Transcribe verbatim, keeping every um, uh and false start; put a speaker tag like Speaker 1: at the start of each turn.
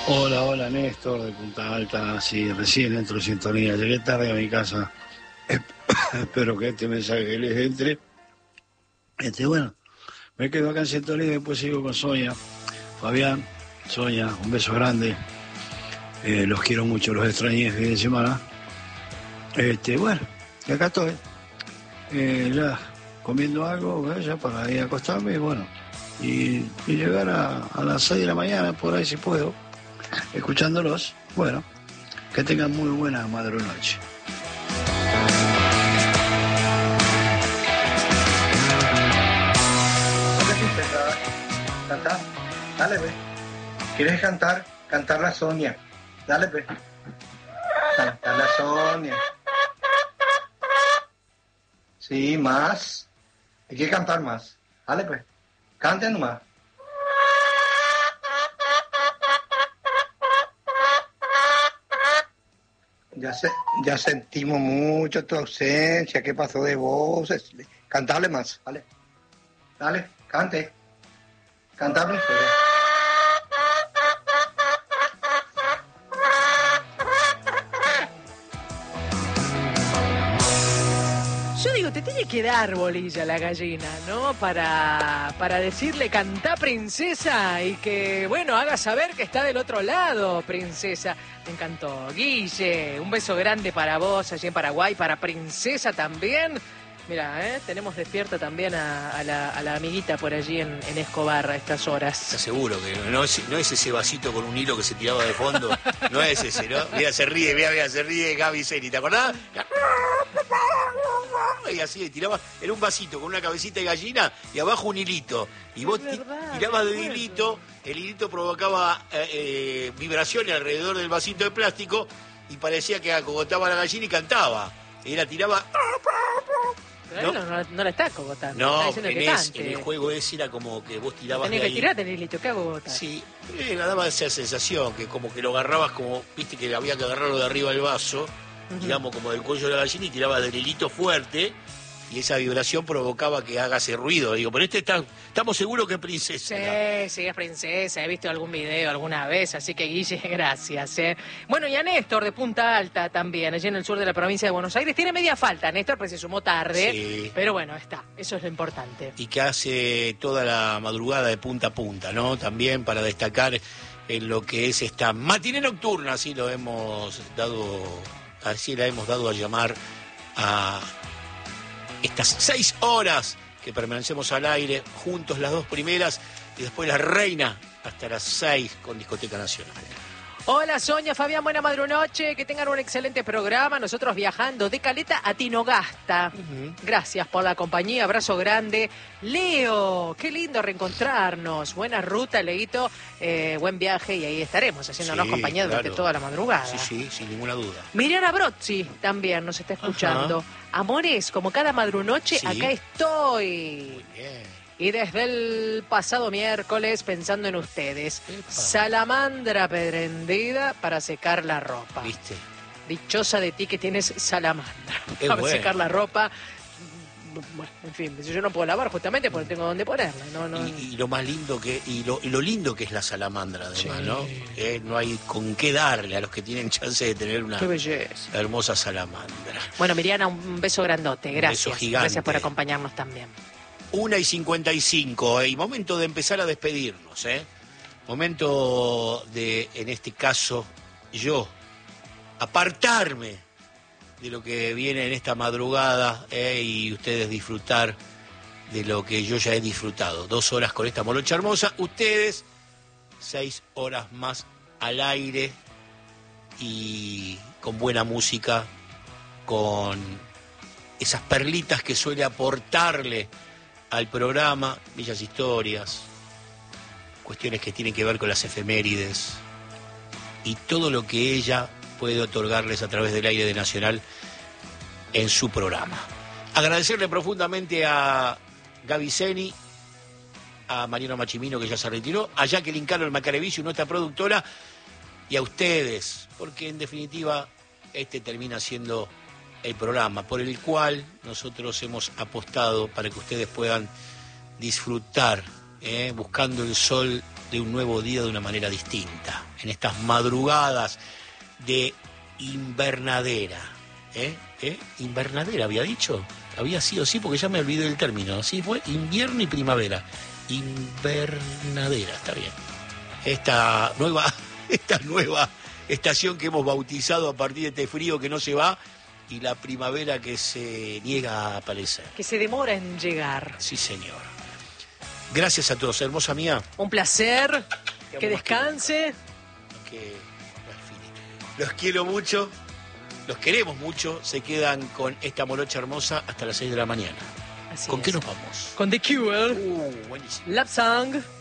Speaker 1: Hola, hola Néstor de Punta Alta, sí, recién entro en sintonía, llegué tarde a mi casa, espero que este mensaje les entre. Este, bueno, me quedo acá en sintonía y después sigo con Sonia, Fabián, Sonia, un beso grande, eh, los quiero mucho, los extrañé el fin de semana. Este, bueno, y acá estoy, eh, ya comiendo algo, eh, ya para ir a acostarme y bueno, y, y llegar a, a las seis de la mañana, por ahí si puedo, escuchándolos, bueno. Que tengan muy buena madrunoche.
Speaker 2: Cantar, dale, ve. ¿Quieres cantar? Cantar la Sonia. Dale, ve. Cantar la Sonia. Sí, más. Hay que cantar más. Dale, pues. Canten nomás. Ya, se, ya sentimos mucho tu ausencia. ¿Qué pasó de voces? Cantarle más, ¿vale? Dale, cante. Cantar mi historia.
Speaker 3: Yo digo, te tiene que dar bolilla la gallina, ¿no? Para, para decirle cantá princesa y que, bueno, haga saber que está del otro lado, princesa. Me encantó. Guille, un beso grande para vos allí en Paraguay, para princesa también. Mira, ¿eh? Tenemos despierta también a, a, la, a la amiguita por allí en, en Escobar a estas horas.
Speaker 4: Te aseguro que no es, no es ese vasito con un hilo que se tiraba de fondo. No es ese, ¿no? Mira, se ríe, mira, mira, se ríe Gaby Seni, ¿te acordás? Y así, tiraba, era un vasito con una cabecita de gallina y abajo un hilito. Y vos tirabas del hilito, el hilito provocaba eh, eh, vibraciones alrededor del vasito de plástico y parecía que acogotaba la gallina y cantaba. Y la tiraba...
Speaker 3: Pero ¿no? No, no la está cogotando.
Speaker 4: No,
Speaker 3: está
Speaker 4: en,
Speaker 3: que
Speaker 4: es, en el juego ese era como que vos tirabas
Speaker 3: Tenés
Speaker 4: de
Speaker 3: que
Speaker 4: ahí.
Speaker 3: tirar, tenés listo, ¿qué hago?
Speaker 4: Sí, me daba esa sensación, que como que lo agarrabas como, viste que había que agarrarlo de arriba del vaso, uh-huh. digamos como del cuello de la gallina y tirabas del hilito fuerte y esa vibración provocaba que haga ese ruido. Digo, pero este está, estamos seguros que es princesa.
Speaker 3: Sí, ¿no? Sí, es princesa, he visto algún video alguna vez, así que Guille, gracias. ¿eh? Bueno, y a Néstor de Punta Alta también, allí en el sur de la provincia de Buenos Aires, tiene media falta, Néstor, pues se sumó tarde, sí. Pero bueno, está, eso es lo importante.
Speaker 4: Y que hace toda la madrugada de punta a punta, ¿no? También para destacar en lo que es esta matiné nocturna, así lo hemos dado, así la hemos dado a llamar a estas seis horas que permanecemos al aire, juntos las dos primeras y después la reina hasta las seis con Discoteca Nacional.
Speaker 3: Hola Sonia, Fabián, buena madrunoche, que tengan un excelente programa, nosotros viajando de Caleta a Tinogasta. Uh-huh. Gracias por la compañía, abrazo grande. Leo, qué lindo reencontrarnos, buena ruta, Leito, eh, buen viaje y ahí estaremos haciéndonos sí, compañía durante claro. toda la madrugada.
Speaker 4: Sí, sí, sin ninguna duda.
Speaker 3: Miriana Brozzi también nos está escuchando. Uh-huh. Amores, como cada madrunoche, sí. Acá estoy.
Speaker 4: Muy bien.
Speaker 3: Y desde el pasado miércoles pensando en ustedes. Epa. Salamandra prendida para secar la ropa.
Speaker 4: ¿Viste?
Speaker 3: Dichosa de ti que tienes salamandra
Speaker 4: Qué
Speaker 3: para
Speaker 4: bueno.
Speaker 3: secar la ropa. Bueno, en fin, yo no puedo lavar justamente porque tengo donde ponerla. No, no.
Speaker 4: Y, y lo más lindo que y lo, y lo lindo que es la salamandra, además, sí. ¿no? Eh, no hay con qué darle a los que tienen chance de tener una hermosa salamandra.
Speaker 3: Bueno, Miriana, un beso grandote. Gracias.
Speaker 4: Un beso gigante.
Speaker 3: Gracias por acompañarnos también.
Speaker 4: Una y cincuenta y cinco, y momento de empezar a despedirnos, ¿eh? Momento de, en este caso, yo, apartarme de lo que viene en esta madrugada, ¿eh? Y ustedes disfrutar de lo que yo ya he disfrutado. Dos horas con esta morocha hermosa, ustedes, seis horas más al aire y con buena música, con esas perlitas que suele aportarle al programa, bellas historias, cuestiones que tienen que ver con las efemérides y todo lo que ella puede otorgarles a través del aire de Nacional en su programa. Agradecerle profundamente a Gaby Seni, a Mariano Machimino, que ya se retiró, a Jacqueline Caro, el Macarevicio, nuestra productora, y a ustedes, porque en definitiva este termina siendo el programa por el cual nosotros hemos apostado para que ustedes puedan disfrutar, ¿eh? buscando el sol de un nuevo día de una manera distinta, en estas madrugadas de invernadera. ¿Eh? ¿Eh? ¿Invernadera había dicho? Había sido, sí, porque ya me olvidé del término. Sí, fue invierno y primavera. Invernadera, está bien. Esta nueva, esta nueva estación que hemos bautizado a partir de este frío que no se va y la primavera que se niega a aparecer.
Speaker 3: Que se demora en llegar.
Speaker 4: Sí, señor. Gracias a todos, hermosa mía.
Speaker 3: Un placer. Que descanse.
Speaker 4: Que, los quiero mucho, los queremos mucho. Se quedan con esta morocha hermosa hasta las seis de la mañana.
Speaker 3: Así
Speaker 4: ¿Con
Speaker 3: es.
Speaker 4: qué nos vamos?
Speaker 3: Con The Cure.
Speaker 4: Uh, buenísimo.
Speaker 3: Love Song.